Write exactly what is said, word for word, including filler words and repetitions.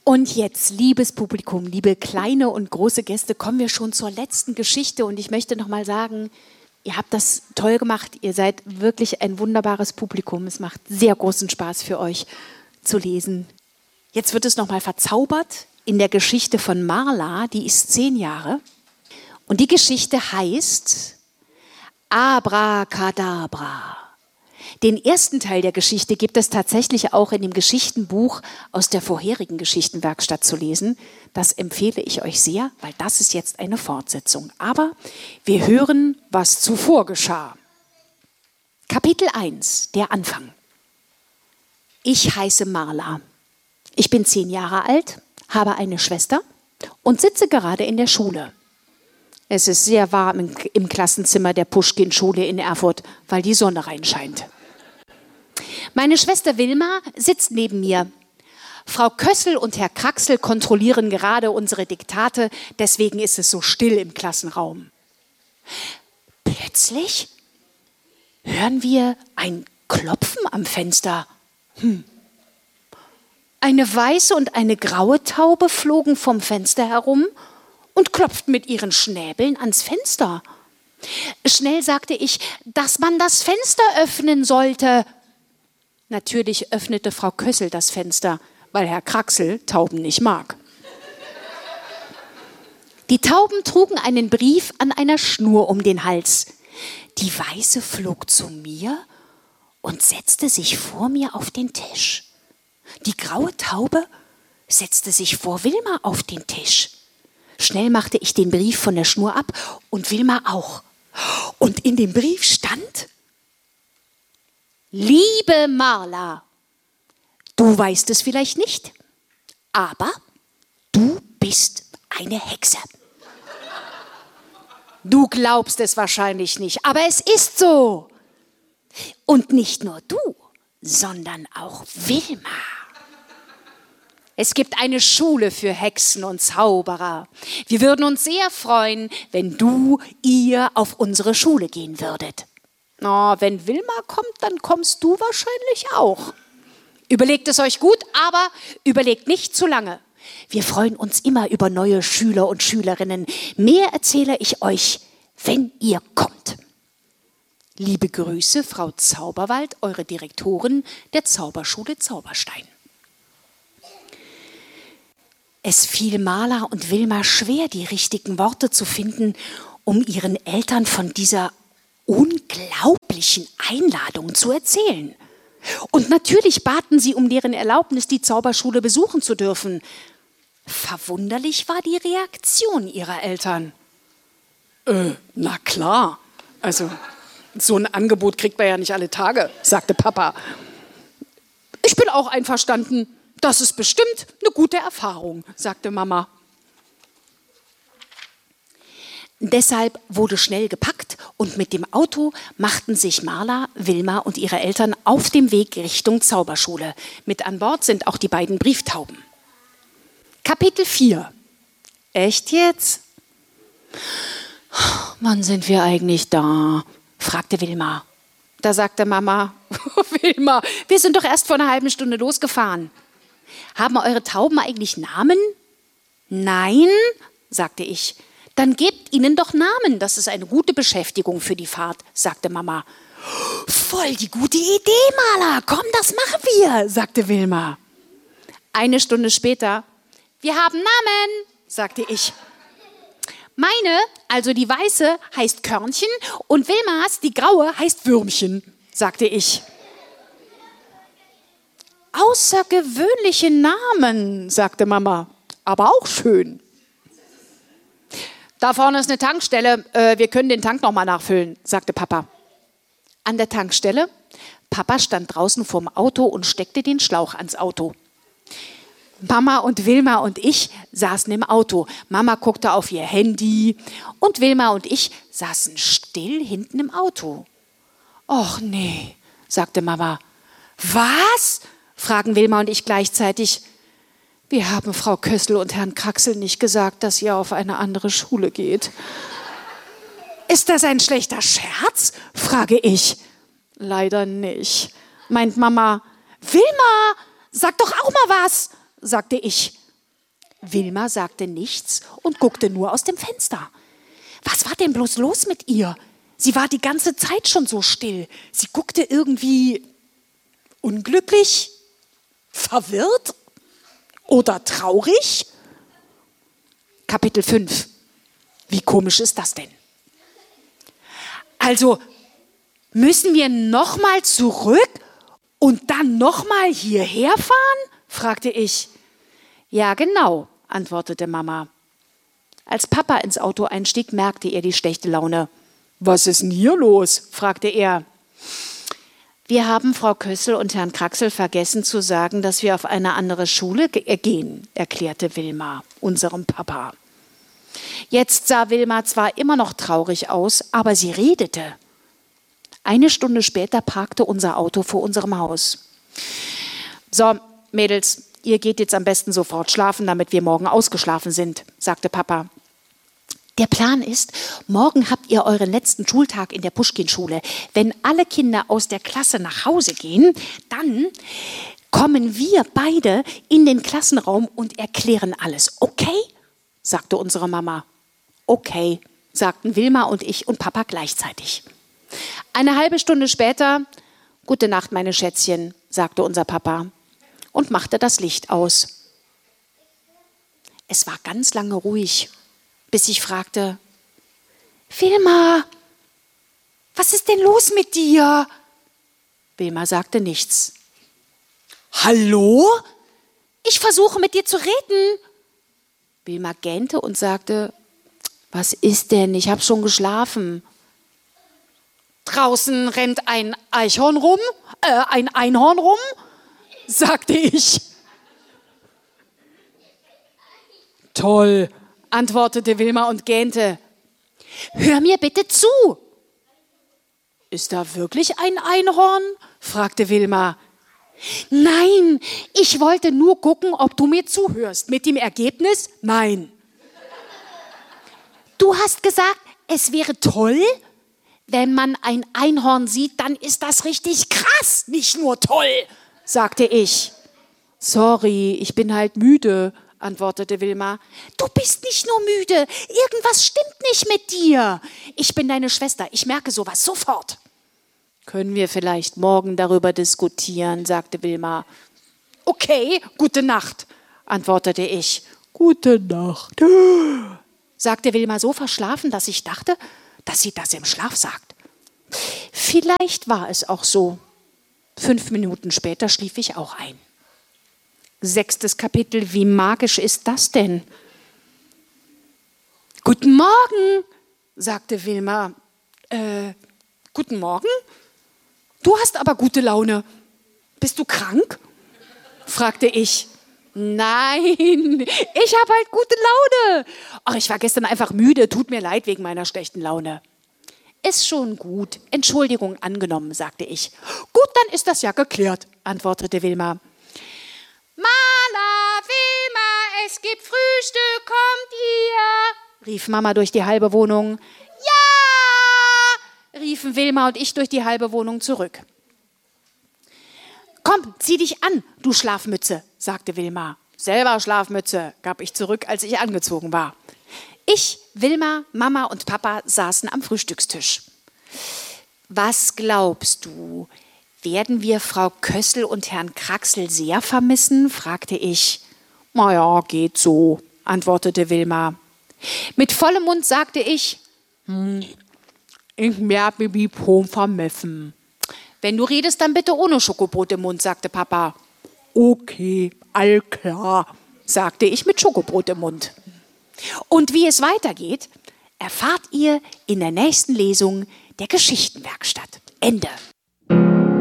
Und jetzt, liebes Publikum, liebe kleine und große Gäste, kommen wir schon zur letzten Geschichte. Und ich möchte noch mal sagen, ihr habt das toll gemacht. Ihr seid wirklich ein wunderbares Publikum. Es macht sehr großen Spaß für euch zu lesen. Jetzt wird es noch mal verzaubert in der Geschichte von Marla. Die ist zehn Jahre. Und die Geschichte heißt Abracadabra. Den ersten Teil der Geschichte gibt es tatsächlich auch in dem Geschichtenbuch aus der vorherigen Geschichtenwerkstatt zu lesen. Das empfehle ich euch sehr, weil das ist jetzt eine Fortsetzung. Aber wir hören, was zuvor geschah. Kapitel eins, der Anfang. Ich heiße Marla. Ich bin zehn Jahre alt, habe eine Schwester und sitze gerade in der Schule. Es ist sehr warm im, im Klassenzimmer der Puschkin-Schule in Erfurt, weil die Sonne reinscheint. Meine Schwester Wilma sitzt neben mir. Frau Kössel und Herr Kraxel kontrollieren gerade unsere Diktate, deswegen ist es so still im Klassenraum. Plötzlich hören wir ein Klopfen am Fenster. Hm. Eine weiße und eine graue Taube flogen vom Fenster herum und klopften mit ihren Schnäbeln ans Fenster. Schnell sagte ich, dass man das Fenster öffnen sollte. Natürlich öffnete Frau Kössel das Fenster, weil Herr Kraxel Tauben nicht mag. Die Tauben trugen einen Brief an einer Schnur um den Hals. Die Weiße flog zu mir und setzte sich vor mir auf den Tisch. Die graue Taube setzte sich vor Wilma auf den Tisch. Schnell machte ich den Brief von der Schnur ab und Wilma auch. Und in dem Brief stand: Liebe Marla, du weißt es vielleicht nicht, aber du bist eine Hexe. Du glaubst es wahrscheinlich nicht, aber es ist so. Und nicht nur du, sondern auch Wilma. Es gibt eine Schule für Hexen und Zauberer. Wir würden uns sehr freuen, wenn du, ihr auf unsere Schule gehen würdet. Oh, wenn Wilma kommt, dann kommst du wahrscheinlich auch. Überlegt es euch gut, aber überlegt nicht zu lange. Wir freuen uns immer über neue Schüler und Schülerinnen. Mehr erzähle ich euch, wenn ihr kommt. Liebe Grüße, Frau Zauberwald, eure Direktorin der Zauberschule Zauberstein. Es fiel Marla und Wilma schwer, die richtigen Worte zu finden, um ihren Eltern von dieser unglaublichen Einladung zu erzählen. Und natürlich baten sie um deren Erlaubnis, die Zauberschule besuchen zu dürfen. Verwunderlich war die Reaktion ihrer Eltern. Äh, na klar, also so ein Angebot kriegt man ja nicht alle Tage, sagte Papa. Ich bin auch einverstanden. Das ist bestimmt eine gute Erfahrung, sagte Mama. Deshalb wurde schnell gepackt und mit dem Auto machten sich Marla, Wilma und ihre Eltern auf dem Weg Richtung Zauberschule. Mit an Bord sind auch die beiden Brieftauben. Kapitel vier. Echt jetzt? Wann sind wir eigentlich da? Fragte Wilma. Da sagte Mama, Wilma, wir sind doch erst vor einer halben Stunde losgefahren. Haben eure Tauben eigentlich Namen? Nein, sagte ich. Dann gebt ihnen doch Namen, das ist eine gute Beschäftigung für die Fahrt, sagte Mama. Voll die gute Idee, Marla, komm, das machen wir, sagte Wilma. Eine Stunde später, wir haben Namen, sagte ich. Meine, also die Weiße, heißt Körnchen und Wilmas, die Graue, heißt Würmchen, sagte ich. Außergewöhnliche Namen, sagte Mama, aber auch schön. Da vorne ist eine Tankstelle, äh, wir können den Tank noch mal nachfüllen, sagte Papa. An der Tankstelle, Papa stand draußen vorm Auto und steckte den Schlauch ans Auto. Mama und Wilma und ich saßen im Auto. Mama guckte auf ihr Handy und Wilma und ich saßen still hinten im Auto. Och nee, sagte Mama. Was? Fragen Wilma und ich gleichzeitig. Wir haben Frau Kössel und Herrn Kraxel nicht gesagt, dass ihr auf eine andere Schule geht. Ist das ein schlechter Scherz? Frage ich. Leider nicht, meint Mama. Wilma, sag doch auch mal was, sagte ich. Wilma sagte nichts und guckte nur aus dem Fenster. Was war denn bloß los mit ihr? Sie war die ganze Zeit schon so still. Sie guckte irgendwie unglücklich, verwirrt oder traurig. Kapitel fünf. Wie komisch ist das denn? Also müssen wir nochmal zurück und dann nochmal hierher fahren? Fragte ich. Ja, genau, antwortete Mama. Als Papa ins Auto einstieg, merkte er die schlechte Laune. Was ist denn hier los? Fragte er. Wir haben Frau Kössel und Herrn Kraxel vergessen zu sagen, dass wir auf eine andere Schule ge- gehen, erklärte Wilma, unserem Papa. Jetzt sah Wilma zwar immer noch traurig aus, aber sie redete. Eine Stunde später parkte unser Auto vor unserem Haus. So, Mädels, ihr geht jetzt am besten sofort schlafen, damit wir morgen ausgeschlafen sind, sagte Papa. Der Plan ist, morgen habt ihr euren letzten Schultag in der Puschkin-Schule. Wenn alle Kinder aus der Klasse nach Hause gehen, dann kommen wir beide in den Klassenraum und erklären alles. Okay? Sagte unsere Mama. Okay, sagten Wilma und ich und Papa gleichzeitig. Eine halbe Stunde später, gute Nacht, meine Schätzchen, sagte unser Papa und machte das Licht aus. Es war ganz lange ruhig, bis ich fragte, Wilma, was ist denn los mit dir? Wilma sagte nichts. Hallo? Ich versuche mit dir zu reden. Wilma gähnte und sagte, was ist denn? Ich habe schon geschlafen. Draußen rennt ein Eichhorn rum, äh, ein Einhorn rum, sagte ich. Toll, antwortete Wilma und gähnte. Hör mir bitte zu. Ist da wirklich ein Einhorn? Fragte Wilma. Nein, ich wollte nur gucken, ob du mir zuhörst. Mit dem Ergebnis, nein. Du hast gesagt, es wäre toll, wenn man ein Einhorn sieht, dann ist das richtig krass, nicht nur toll, sagte ich. Sorry, ich bin halt müde, antwortete Wilma. Du bist nicht nur müde, irgendwas stimmt nicht mit dir. Ich bin deine Schwester, ich merke sowas sofort. Können wir vielleicht morgen darüber diskutieren, sagte Wilma. Okay, gute Nacht, antwortete ich. Gute Nacht, sagte Wilma so verschlafen, dass ich dachte, dass sie das im Schlaf sagt. Vielleicht war es auch so. Fünf Minuten später schlief ich auch ein. Sechstes Kapitel, wie magisch ist das denn? Guten Morgen, sagte Wilma. Äh, guten Morgen? Du hast aber gute Laune. Bist du krank? Fragte ich. Nein, ich habe halt gute Laune. Ach, ich war gestern einfach müde. Tut mir leid wegen meiner schlechten Laune. Ist schon gut. Entschuldigung angenommen, sagte ich. Gut, dann ist das ja geklärt, antwortete Wilma. Mala, Wilma, es gibt Frühstück, kommt ihr? Rief Mama durch die halbe Wohnung. Ja, riefen Wilma und ich durch die halbe Wohnung zurück. Komm, zieh dich an, du Schlafmütze, sagte Wilma. Selber Schlafmütze, gab ich zurück, als ich angezogen war. Ich, Wilma, Mama und Papa saßen am Frühstückstisch. Was glaubst du, werden wir Frau Kössel und Herrn Kraxel sehr vermissen? Fragte ich. Na ja, geht so, antwortete Wilma. Mit vollem Mund sagte ich, hm, ich werde mich schon vermissen. Wenn du redest, dann bitte ohne Schokobrot im Mund, sagte Papa. Okay, all klar, sagte ich mit Schokobrot im Mund. Und wie es weitergeht, erfahrt ihr in der nächsten Lesung der Geschichtenwerkstatt. Ende.